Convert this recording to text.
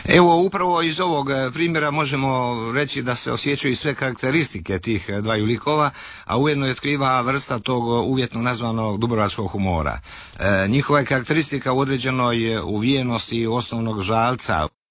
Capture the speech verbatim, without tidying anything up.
Evo, upravo iz ovog primjera možemo reći da se osjećaju sve karakteristike tih dvaju likova, a ujedno je otkriva vrsta tog uvjetno nazvanog dubrovačkog humora. E, njihova je karakteristika u određenoj uvijenosti osnovnog žalca,